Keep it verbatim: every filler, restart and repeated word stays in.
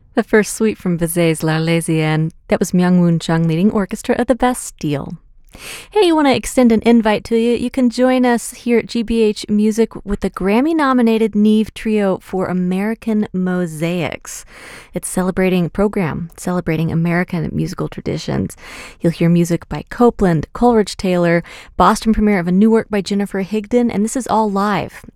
The first suite from Bizet's L'Arlésienne. That was Myung-Woon Chung leading orchestra of the Bastille. Hey, you want to extend an invite to you? You can join us here at G B H Music with the Grammy-nominated Neve Trio for American Mosaics. It's celebrating program, celebrating American musical traditions. You'll hear music by Copeland, Coleridge Taylor, Boston premiere of a new work by Jennifer Higdon, and this is all live